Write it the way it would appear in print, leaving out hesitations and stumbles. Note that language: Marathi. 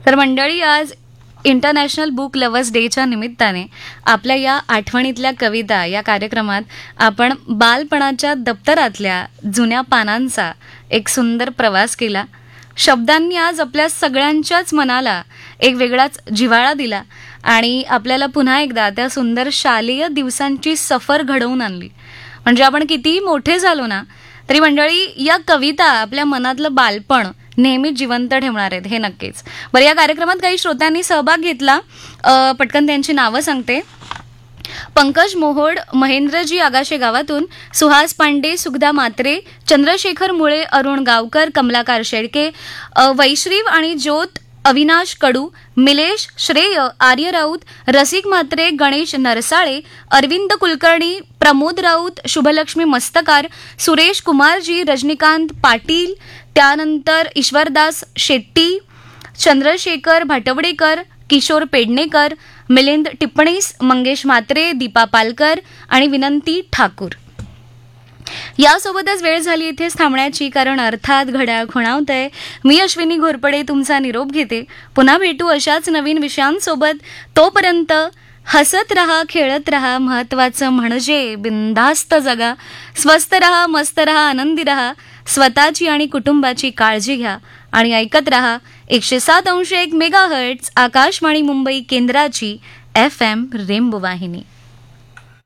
तर मंडळी, आज इंटरनॅशनल बुक लव्हर्स डेच्या निमित्ताने आपल्या या आठवणीतल्या कविता या कार्यक्रमात आपण बालपणाच्या दप्तरातल्या जुन्या पानांचा एक सुंदर प्रवास केला. शब्दांनी आज आपल्या सगळ्यांच्याच मनाला एक वेगळाच जिव्हाळा दिला आणि आपल्याला पुन्हा एकदा त्या सुंदर शालेय दिवसांची सफर घडवून आणली. म्हणजे आपण कितीही मोठे झालो ना तरी मंडळी, या कविता आपल्या मनातलं बालपण नेहमी जिवंत ठेवणार आहेत, हे नक्कीच. बरं, या कार्यक्रमात काही श्रोत्यांनी सहभाग घेतला. पटकन त्यांची नावं सांगते. पंकज मोहोड, महेंद्रजी आगाशे गावातून, सुहास पांडे, सुगदा मात्रे, चंद्रशेखर मुळे, अरुण गावकर, कमलाकार शेळके, वैश्रीव आणि ज्योत, अविनाश कडू, मिलेश, श्रेय, आर्य राऊत, रसिक म्हात्रे, गणेश नरसाळे, अरविंद कुलकर्णी, प्रमोद राऊत, शुभलक्ष्मी मस्तकार, सुरेश कुमारजी, रजनीकांत पाटील, त्यानंतर ईश्वरदास शेट्टी, चंद्रशेखर भाटवडेकर, किशोर पेडणेकर, मिलिंद टिप्पणीस, मंगेश म्हात्रे, दीपा पालकर आणि विनंती ठाकूर. यासोबतच वेळ झाली इथेच थांबण्याची, कारण अर्थात घड्याळ खुणावतंय. मी अश्विनी घोरपडे तुमचा निरोप घेते. पुन्हा भेटू अशाच नवीन विषयांसोबत. तोपर्यंत हसत रहा, खेळत रहा, महत्वाचं म्हणजे बिनधास्त जगा. स्वस्थ रहा, मस्त रहा, आनंदी रहा. स्वतःची आणि कुटुंबाची काळजी घ्या आणि ऐकत रहा 107.1 मेगाहर्ट्झ आकाशवाणी मुंबई केंद्राची FM रेनबो वाहिनी.